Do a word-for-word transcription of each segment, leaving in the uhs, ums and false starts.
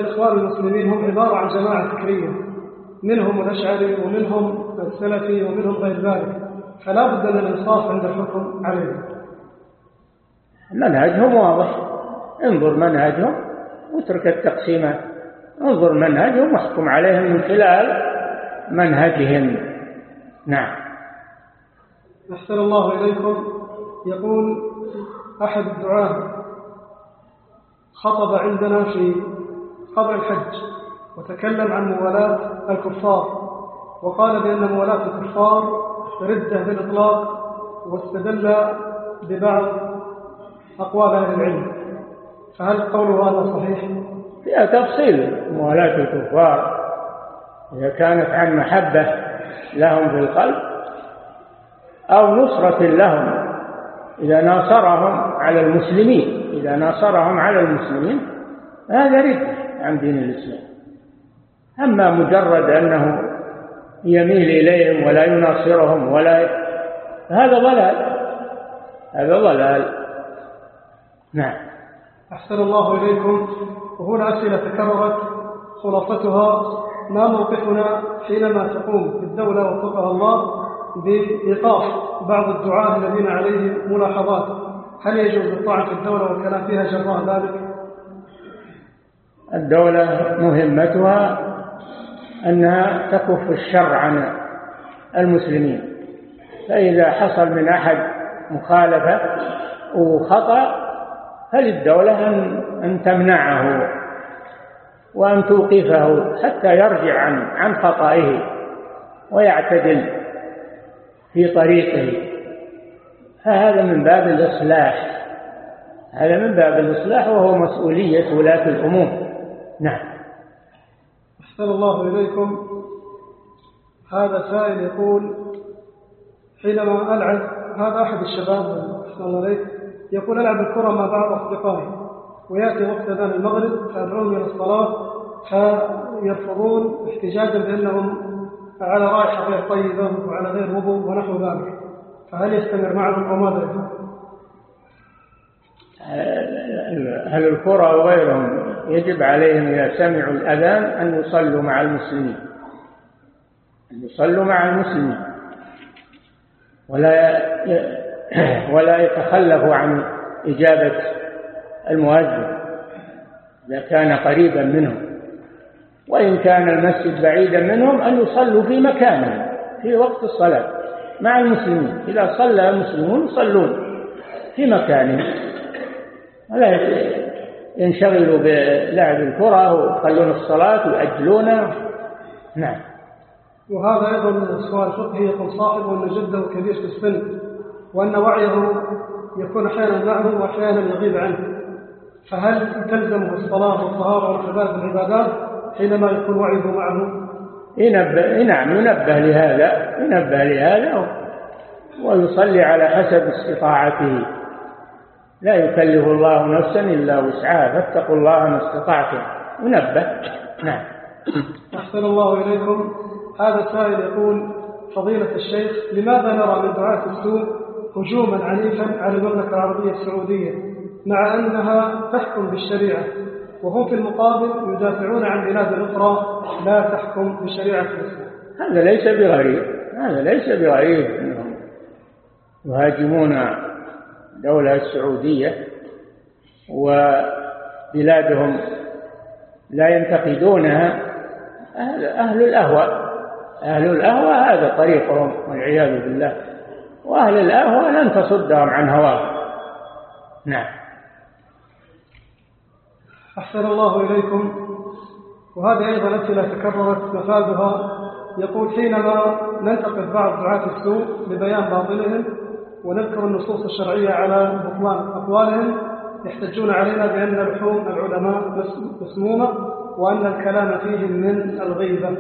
الإخوان المسلمين هم عبارة عن جماعة فكرية، منهم الأشعري ومنهم السلفي ومنهم غير ذلك، فلا بد من الإنصاف عند الحكم عليهم. منهجهم واضح، انظر منهجهم واترك التقسيمات، انظر منهجهم واحكم عليهم من خلال منهجهم. نعم. أحسن الله إليكم. يقول أحد الدعاة خطب عندنا في قبل الحج وتكلم عن موالاة الكفار، وقال بأن موالاة الكفار ردة بالإطلاق، واستدل ببعض أقوال أهل العلم، فهل قوله هذا صحيح؟ فيها تفصيل. موالاة الكفار إذا كانت عن محبة لهم في القلب أو نصرة لهم، إذا ناصرهم على المسلمين إذا ناصرهم على المسلمين هذا ردة عن دين الإسلام. أما مجرد أنه يميل إليهم ولا يناصرهم ولا هذا ضلال هذا ضلال. نعم. أحسن الله إليكم. وهنا أسئلة تكررت خلاصتها: ما موقفنا حينما تقوم الدولة وفقها الله بإيقاف بعض الدعاة الذين عليهم ملاحظات؟ هل يجوز الطعن في الدولة والكلام فيها جراء ذلك؟ الدولة مهمتها أنها تكف الشر عن المسلمين، فإذا حصل من أحد مخالفة وخطأ فللدولة أن تمنعه وأن توقفه حتى يرجع عن عن خطئه ويعتدل في طريقه، فهذا من باب الإصلاح هذا من باب الإصلاح وهو مسؤولية ولاة الأمور. نعم. أحسن الله إليكم. هذا سائل يقول: حينما ألعب، هذا أحد الشباب أحسن الله إليك، يقول: ألعب الكرة مع بعض أصدقائي ويأتي وقت أذان المغرب فأدعوهم إلى الصلاة فيرفضون احتجاجا بأنهم على رائحة غير طيبة وعلى غير وضوء ونحو ذلك، فهل يستمر معهم أو ماذا يفعل؟ أهل الكرة وغيرهم يجب عليهم إذا سمعوا الأذان أن يصلوا مع المسلمين أن يصلوا مع المسلمين ولا ولا يتخلفوا عن إجابة المؤذن إذا كان قريبا منهم، وإن كان المسجد بعيدا منهم أن يصلوا في مكانهم في وقت الصلاة مع المسلمين. إذا صلى المسلمون يصلون في مكانهم ولا ينشغلوا بلعب الكرة ويخلون الصلاة ويأجلونها. نعم. وهذا أيضا سؤال فقهي. يقول صاحبه أن جده كبير في السن وأن وعيه يكون أحيانا معه وأحيانا يغيب عنه، فهل تلزمه الصلاة والطهارة والعبادة العبادات حينما يكون وعيه معه؟ ينبه. نعم ينبه لهذا ينبه لهذا ويصلي على حسب استطاعته، لا يكلف الله نفسا إلا وسعها، فاتقوا الله ما استطعتم. ينبه. نعم. أحسن الله إليكم. هذا سائل يقول: فضيلة الشيخ، لماذا نرى من دعاة السوء هجوما عنيفا على المملكة العربية السعودية مع أنها تحكم بالشريعة، وهم في المقابل يدافعون عن بلاد أخرى لا تحكم بشريعة الإسلام؟ هذا ليس بغريب هذا ليس بغريب أنهم يهاجمون الدولة السعودية وبلادهم لا ينتقدونها. أهل الأهواء أهل الأهواء هذا طريقهم والعياذ بالله، وأهل الأهواء لن تصدهم عن هواهم. نعم. أحسن الله إليكم. وهذه أيضا أسئلة تكررت مفادها. يقول: حينما ننتقد بعض دعاة السوء لبيان باطلهم ونذكر النصوص الشرعية على بطلان أقوالهم، يحتجون علينا بأن لحوم العلماء مسمومة وأن الكلام فيهم من الغيبة.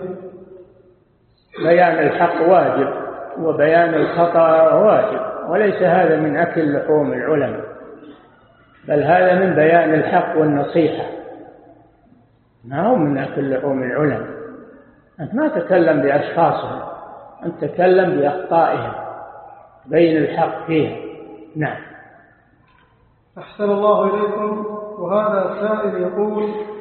بيان الحق واجب وبيان الخطأ واجب، وليس هذا من أكل لحوم العلماء، بل هذا من بيان الحق والنصيحة، ما هو من أكل لحوم العلماء. أنت ما تكلم بأشخاصهم، أنت تكلم بأخطائهم، بين الحق فيها. نعم. أحسن الله إليكم. وهذا سائل يقول: